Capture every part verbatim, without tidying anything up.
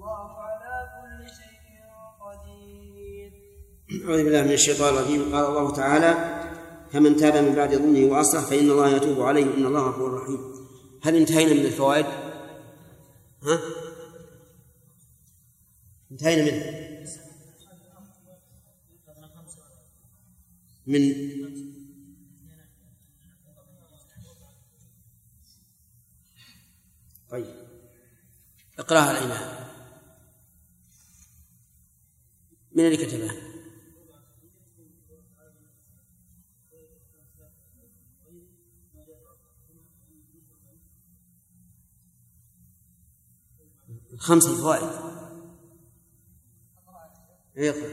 والله على كل شيء قدير. أعوذ بالله من الشيطان الرجيم. قال الله تعالى: فمن تاب من بعد ظلمه وأصلح فإن الله يتوب عليه إن الله غفور رحيم. هل انتهينا من الفوائد؟ ها؟ انتهينا منه من طيب اقراها الإمام. من اللي كتبها؟ خمس فوائد. اقرأ.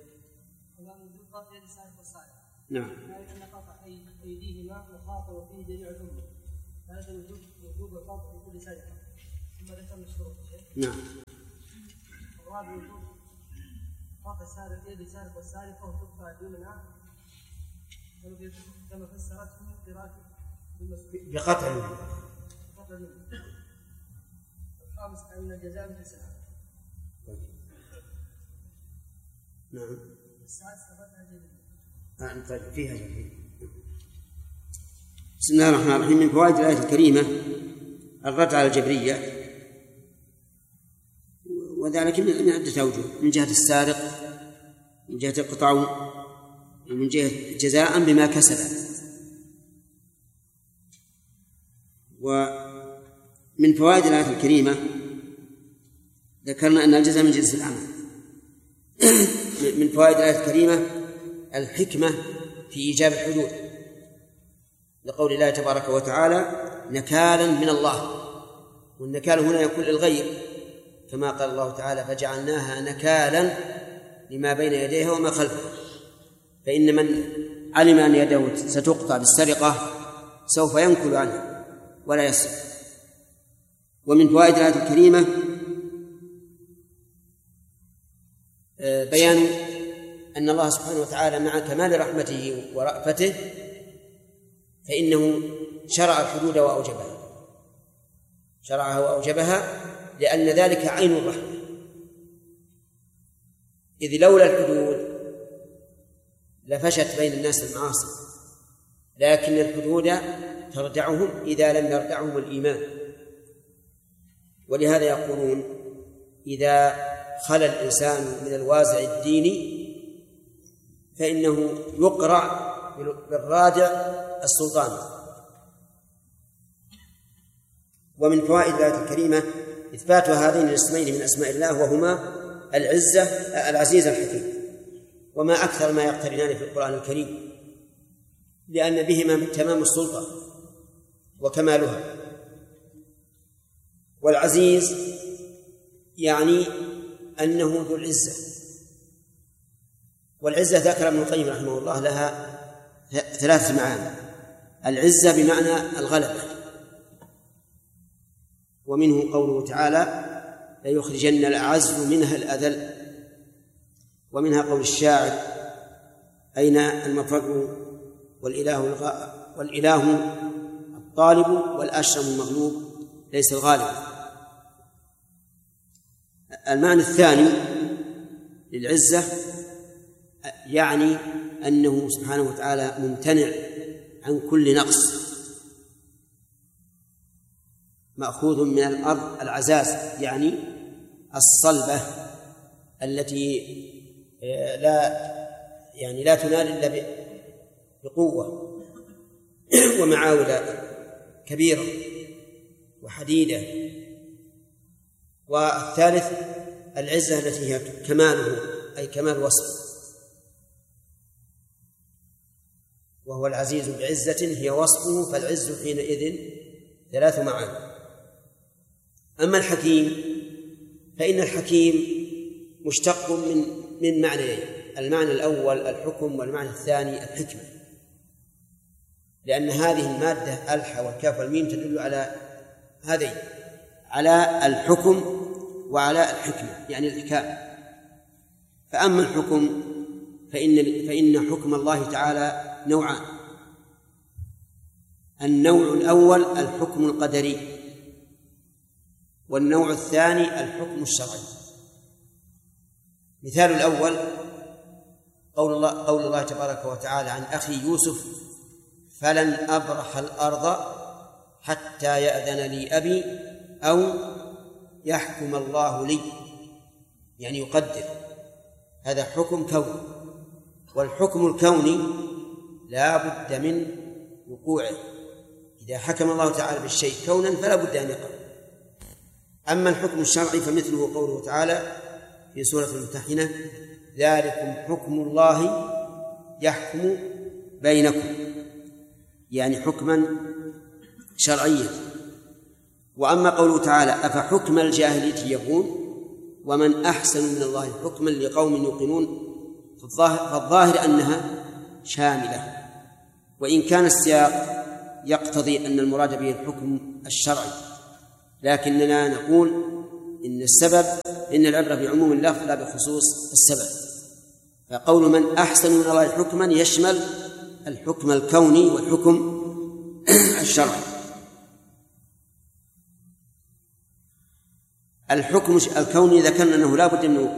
نعم. أن قطع أيديهما وخاطر فيه جميع الأمة. هذا وجود وجود القطع في كل سرقة. ثم ذكرنا الشروط. نعم. الرابع وجود قطع سارق يد سارق والسارقة وتقطع دونها كما فسرته قراءته بقطع. قطع منه. الخامس أن الجزاء بالتسعة. نعم. السادس ثبتها جميعا. نعم. طيب فيها جميع. بسم الله الرحمن الرحيم. من فوائد الآية الكريمة الرد على الجبرية، وذلك من عدة أوجه: من جهة السارق، من جهة القطع، ومن جهة جزاء بما كسب. ومن فوائد الآية الكريمة ذكرنا أن الجزاء من جنس العمل. من فوائد الآية الكريمة الحكمة في إيجاب الحدود، لقول الله تبارك وتعالى: نكالا من الله. والنكال هنا يكون للغير، كما قال الله تعالى: فجعلناها نكالا لما بين يديها وما خلفها. فإن من علم أن يده ستقطع بالسرقة سوف ينكل عنها ولا يسرق. ومن فوائد الآية الكريمة بيان أن الله سبحانه وتعالى مع كمال رحمته ورأفته فإنه شرع الحدود وأوجبها شرعها وأوجبها لأن ذلك عين الرحمة. إذ لولا الحدود لفشت بين الناس المعاصي، لكن الحدود تردعهم إذا لم يردعهم الإيمان. ولهذا يقولون: إذا خلى الإنسان من الوازع الديني فإنه يقرع بالرادع السلطان. ومن فوائد الآية الكريمة إثبات هذين الاسمين من أسماء الله، وهما العزة العزيز الحكيم. وما أكثر ما يقترنان في القرآن الكريم، لأن بهما تمام السلطة وكمالها. والعزيز يعني أنه ذو العزة. والعزة ذكر ابن القيم رحمه الله لها ثلاث معاني: العزة بمعنى الغلبة، ومنه قوله تعالى: ليخرجن الأعز منها الأذل. ومنها قول الشاعر: أين المفر والإله, الغ... والإله الطالب والأشرم المغلوب ليس الغالب. المعنى الثاني للعزة يعني أنه سبحانه وتعالى ممتنع عن كل نقص، مأخوذ من الأرض العزاز، يعني الصلبة التي لا يعني لا تنال إلا بقوة ومعاول كبيرة وحديدة. والثالث العزة التي هي كماله، أي كمال وصف، وهو العزيز بعزة هي وصفه، فالعز حينئذ ثلاث معاني. أما الحكيم فإن الحكيم مشتق من من معنيين: المعنى الأول الحكم، والمعنى الثاني الحكمة، لأن هذه المادة الح والكاف والميم تدل على هذين، على الحكم وعلى الحكمة، يعني الإحكام. فأما الحكم فإن فإن حكم الله تعالى نوعان: النوع الأول الحكم القدري، والنوع الثاني الحكم الشرعي. مثال الأول قول الله, قول الله تبارك وتعالى عن أخي يوسف: فلن أبرح الأرض حتى يأذن لي أبي أو يحكم الله لي، يعني يقدر. هذا حكم كوني، والحكم الكوني لا بد من وقوعه. إذا حكم الله تعالى بالشيء كونا فلا بد أن يقع. أما الحكم الشرعي فمثله قوله تعالى في سورة الممتحنة: ذلكم حكم الله يحكم بينكم، يعني حكما شرعيا. وأما قوله تعالى: أفحكم الجاهلية يبغون ومن أحسن من الله حكما لقوم يوقنون، فالظاهر أنها شاملة، وإن كان السياق يقتضي أن المراد به الحكم الشرعي، لكننا نقول إن السبب إن العبرة بعموم اللفظ لا بخصوص السبب. فقول من أحسن من الله حكما يشمل الحكم الكوني والحكم الشرعي. الحكم الكوني ذكرنا أنه لا بد من